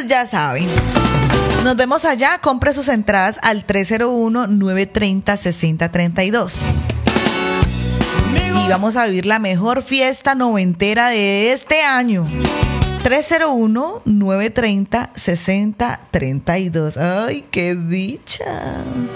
Entonces ya saben. Nos vemos allá. Compre sus entradas al 301-930-6032. Y vamos a vivir la mejor fiesta noventera de este año. 301-930-6032. ¡Ay, qué dicha!